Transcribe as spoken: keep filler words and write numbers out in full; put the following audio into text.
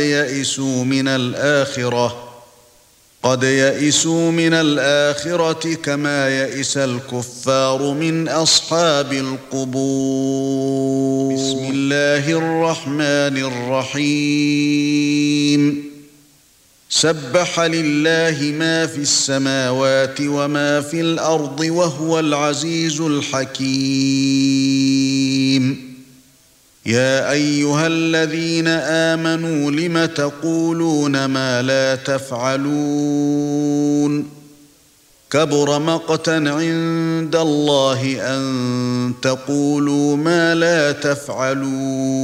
يئسوا من الآخرة قد يئسوا من الآخرة كما يئس الكفار من أصحاب القبور. بسم الله الرحمن الرحيم. سبح لله ما في السماوات وما في الأرض وهو العزيز الحكيم. يا أيها الذين آمنوا لم تقولون ما لا تفعلون؟ كبر مقتا عند الله أن تقولوا ما لا تفعلون.